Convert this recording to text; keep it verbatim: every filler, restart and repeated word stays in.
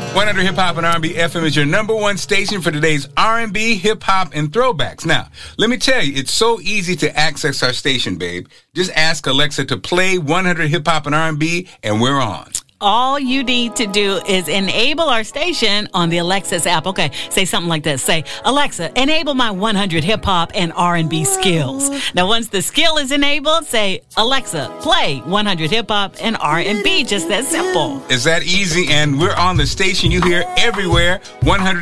one hundred Hip Hop and R and B F M is your number one station for today's R and B, hip hop, and throwbacks. Now, let me tell you, it's so easy to access our station, babe. Just ask Alexa to play one hundred Hip Hop and R and B, and we're on. All you need to do is enable our station on the Alexa's app. Okay, say something like this. Say, Alexa, enable my one hundred hip hop and R and B skills. Now, once the skill is enabled, say, Alexa, play one hundred hip hop and R and B. Just that simple. It's that easy, and we're on the station you hear everywhere. one hundred